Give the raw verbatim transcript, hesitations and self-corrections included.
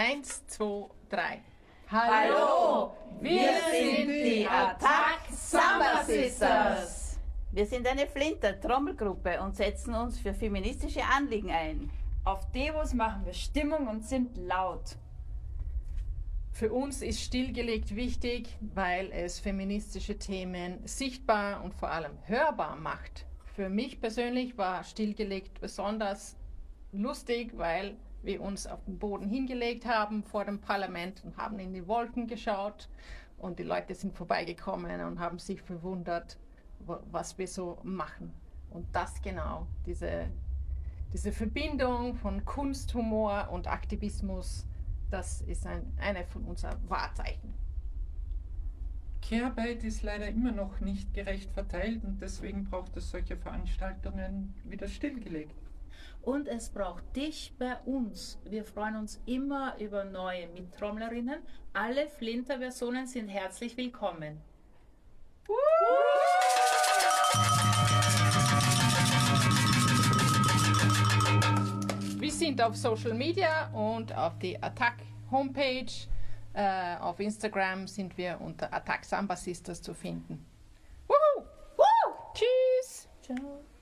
Eins, zwei, drei. Hallo, wir sind die Attack Samba Sisters. Wir sind eine Flinter-Trommelgruppe und setzen uns für feministische Anliegen ein. Auf Devos machen wir Stimmung und sind laut. Für uns ist Stillgelegt wichtig, weil es feministische Themen sichtbar und vor allem hörbar macht. Für mich persönlich war Stillgelegt besonders lustig, weil wir uns auf den Boden hingelegt haben vor dem Parlament und haben in die Wolken geschaut und die Leute sind vorbeigekommen und haben sich verwundert, was wir so machen. Und das genau, diese, diese Verbindung von Kunst, Humor und Aktivismus, das ist ein, eine von unseren Wahrzeichen. Care-Arbeit ist leider immer noch nicht gerecht verteilt und deswegen braucht es solche Veranstaltungen wie das Stillgelegt. Und es braucht dich bei uns. Wir freuen uns immer über neue Mittrommlerinnen. Alle Flinter-Versionen sind herzlich willkommen. Wir sind auf Social Media und auf die Attack Homepage. Äh, auf Instagram sind wir unter Attack Samba Sisters zu finden. Wuhu! Woo! Tschüss! Ciao.